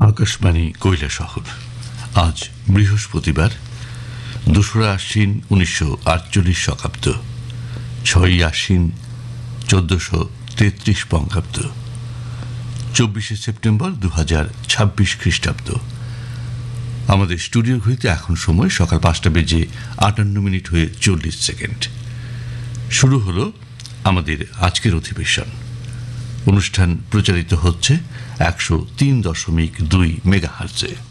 আকাশবাণী কৈলাসহর। আজ বৃহস্পতিবার ২রা আশ্বিন ১৯৪৮ শকাব্দ, ৬ই আশ্বিন ১৪৩৩ বঙ্গাব্দ, ২৪শে সেপ্টেম্বর ২০২৬ খ্রিস্টাব্দ। আমাদের স্টুডিও ঘড়িতে এখন সময় সকাল ৫টা বেজে ৫৮ হয়ে ৪০ সেকেন্ড। শুরু হলো আমাদের আজকের অধিবেশন। অনুষ্ঠান প্রচারিত হচ্ছে ১০৩.২ মেগাহার্টজে।